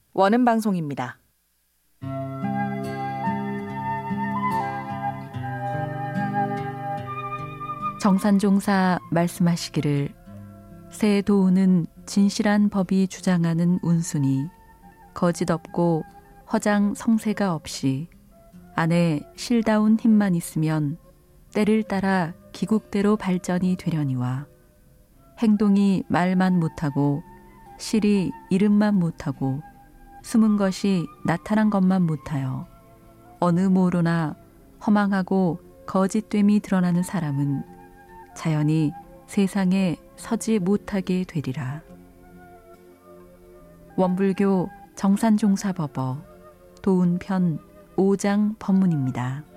원음 방송입니다. 정산종사 말씀하시기를 새 도우는 진실한 법이 주장하는 운순이 거짓 없고 허장 성세가 없이 안에 실다운 힘만 있으면 때를 따라 기국대로 발전이 되려니와 행동이 말만 못하고 실이 이름만 못하고 숨은 것이 나타난 것만 못하여 어느 모로나 허망하고 거짓됨이 드러나는 사람은 자연히 세상에 서지 못하게 되리라. 원불교 정산종사법어 도운편 5장 법문입니다.